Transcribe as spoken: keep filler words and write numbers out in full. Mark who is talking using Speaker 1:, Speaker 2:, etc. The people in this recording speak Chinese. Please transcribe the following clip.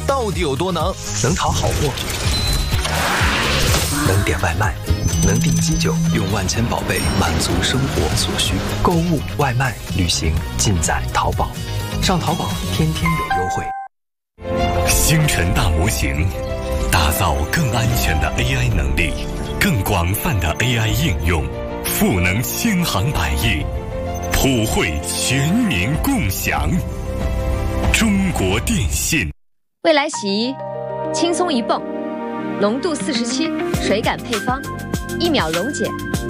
Speaker 1: 到底有多能？能淘好货，能点外卖，能订机酒，用万千宝贝满足生活所需。购物、外卖、旅行，尽在淘宝。上淘宝，天天有优惠。
Speaker 2: 星辰大模型，打造更安全的 A I 能力，更广泛的 A I 应用，赋能千行百业，普惠全民共享。中国电信。
Speaker 3: 未来洗衣，轻松一泵，浓度四十七，水感配方，一秒溶解。